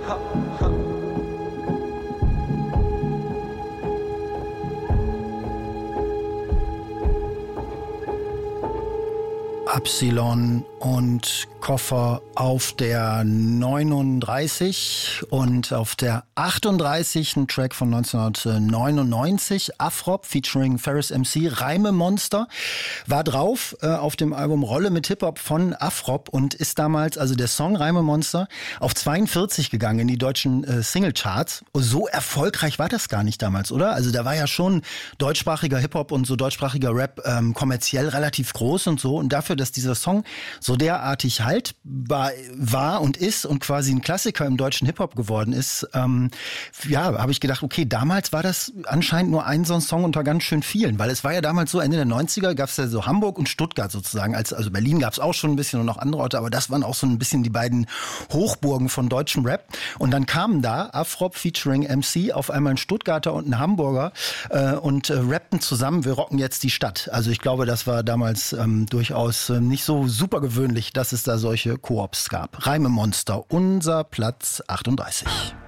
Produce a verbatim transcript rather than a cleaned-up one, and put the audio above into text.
Absilon und Koffer auf der neununddreißig und auf der achtunddreißig ein Track von neunzehnhundertneunundneunzig, Afrop featuring Ferris M C, Reimemonster, war drauf äh, auf dem Album Rolle mit Hip-Hop von Afrop und ist damals, also der Song Reimemonster, auf zweiundvierzig gegangen in die deutschen äh, Singlecharts. So erfolgreich war das gar nicht damals, oder? Also da war ja schon deutschsprachiger Hip-Hop und so deutschsprachiger Rap ähm, kommerziell relativ groß und so, und dafür, dass dieser Song so derartig haltbar war und ist und quasi ein Klassiker im deutschen Hip-Hop geworden ist, ähm, ja, habe ich gedacht, okay, damals war das anscheinend nur ein so ein Song unter ganz schön vielen, weil es war ja damals so, Ende der neunziger gab es ja so Hamburg und Stuttgart sozusagen, als, also Berlin gab es auch schon ein bisschen und noch andere Orte, aber das waren auch so ein bisschen die beiden Hochburgen von deutschem Rap, und dann kamen da Afrop featuring M C auf einmal ein Stuttgarter und ein Hamburger äh, und äh, rappten zusammen, wir rocken jetzt die Stadt. Also ich glaube, das war damals ähm, durchaus äh, nicht so super gewöhnlich, dass es da solche Koops gab. Reimemonster, unser Platz achtunddreißig.